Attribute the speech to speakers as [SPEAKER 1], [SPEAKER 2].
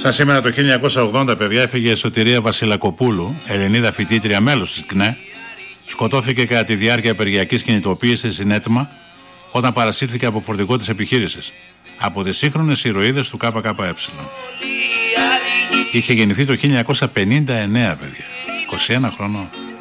[SPEAKER 1] Σαν σήμερα το 1980, παιδιά, έφυγε η Σωτηρία Βασιλακοπούλου, Ελληνίδα φοιτήτρια, μέλος της ΚΝΕ. Σκοτώθηκε κατά τη διάρκεια απεργιακής κινητοποίησης στην Έτμα όταν παρασύρθηκε από φορτηγό της επιχείρησης από τις σύγχρονες ηρωίδες του ΚΚΕ. Είχε γεννηθεί το 1959, παιδιά, 21 χρονών.